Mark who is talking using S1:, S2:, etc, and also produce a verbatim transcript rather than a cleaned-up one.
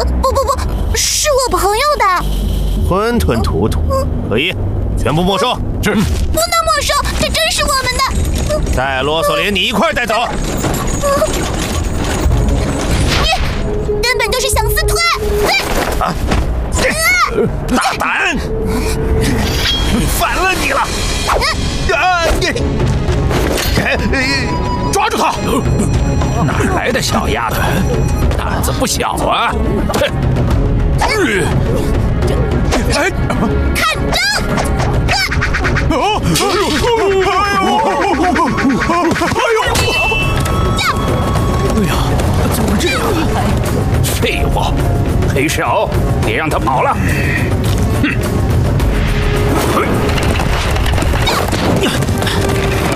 S1: 不不不，是我朋友的。
S2: 吞吞吐吐，可以，全部没收。
S3: 是。
S1: 不能没收，这真是我们的。
S2: 再啰嗦，连你一块带走。
S1: 你根本就是想私吞。
S2: 啊！大胆！反了你了！啊！
S3: 抓住他！哪来的小丫头？胆子不小啊！哼！哎，
S1: 看招！
S3: 哦！哎呦！哎呀，怎么这样啊？废物！黑手，别让他跑了！哼！